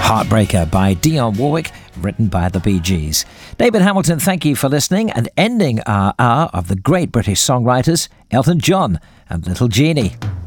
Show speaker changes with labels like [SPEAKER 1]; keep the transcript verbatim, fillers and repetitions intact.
[SPEAKER 1] Heartbreaker by Dionne Warwick, written by the Bee Gees. David Hamilton, thank you for listening, and ending our hour of the great British songwriters, Elton John and Little Jeannie.